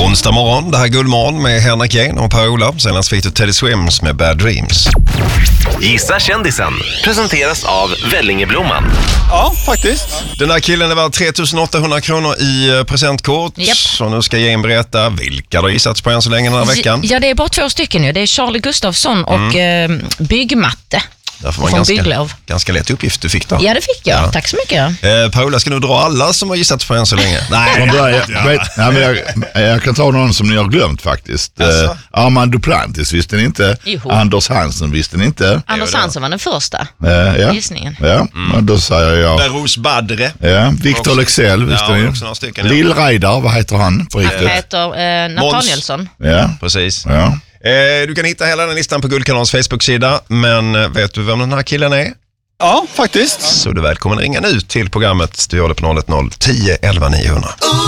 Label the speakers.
Speaker 1: Onsdag morgon, det här är Guldmorgon med Henrik Jane och Per-Ola. Senast fick du Teddy Swims med Bad Dreams.
Speaker 2: Gissa kändisen presenteras av Vellingeblomman.
Speaker 3: Ja, faktiskt.
Speaker 1: Den här killen är värd 3800 kronor i presentkort.
Speaker 4: Japp.
Speaker 1: Så nu ska Jane berätta vilka du gissats på än så länge den här veckan.
Speaker 4: Ja, det är bara 2 stycken nu. Det är Charlie Gustafsson och Byggmatte.
Speaker 1: Därför var en ganska lätt uppgift du fick då.
Speaker 4: Ja, det fick jag. Ja. Tack så mycket.
Speaker 1: Per-Ola, ska nu dra alla som har gissats på än så länge?
Speaker 5: Nej, jag kan ta någon som ni har glömt faktiskt. Armand Duplantis visste ni inte.
Speaker 4: Joho.
Speaker 5: Anders Hansen visste ni inte.
Speaker 4: Anders Hansen var den första gissningen.
Speaker 5: Ja, och då säger jag...
Speaker 1: Beros Badre.
Speaker 5: Ja, Victor Lexell visste ni.
Speaker 1: Också några stycken, ja.
Speaker 5: Lill Reidar, vad heter han på riktigt?
Speaker 4: Han heter Nathanielsson.
Speaker 5: Ja,
Speaker 1: Precis.
Speaker 5: ja.
Speaker 1: Du kan hitta hela den listan på Guldkanalens Facebook-sida. Men vet du vem den här killen är?
Speaker 3: Ja, faktiskt.
Speaker 1: Så du är välkommen ringa nu till programmet. Du gör det på 010 11 900.